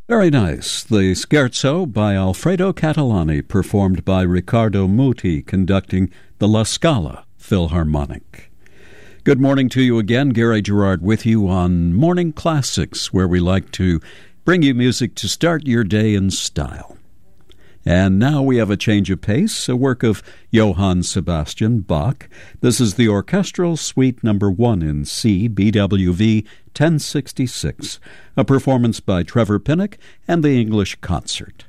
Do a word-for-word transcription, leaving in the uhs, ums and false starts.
Very nice. The Scherzo by Alfredo Catalani, performed by Riccardo Muti, conducting the La Scala Philharmonic. Good morning to you again. Gary Gerard with you on Morning Classics, where we like to bring you music to start your day in style. And now we have a change of pace, a work of Johann Sebastian Bach. This is the Orchestral Suite Number one in C, B W V ten sixty-six, a performance by Trevor Pinnock and the English Concert.